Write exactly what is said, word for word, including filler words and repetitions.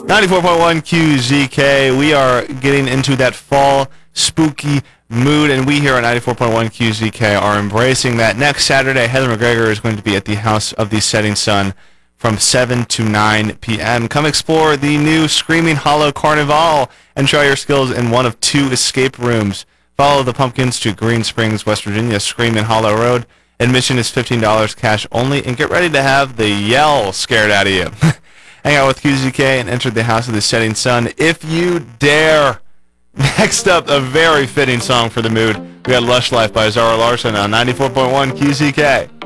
ninety-four point one Q Z K. We are getting into that fall spooky mood, and we here at ninety-four point one Q Z K are embracing that. Next Saturday, Heather McGregor is going to be at the House of the Setting Sun from seven to nine p.m. Come explore the new Screaming Hollow Carnival and try your skills in one of two escape rooms. Follow the pumpkins to Green Springs, West Virginia, Screaming Hollow Road. Admission is fifteen dollars cash only, and get ready to have the yell scared out of you. Hang out with Q Z K and enter the House of the Setting Sun if you dare. Next up, a very fitting song for the mood. We got Lush Life by Zara Larsson on ninety-four point one Q Z K.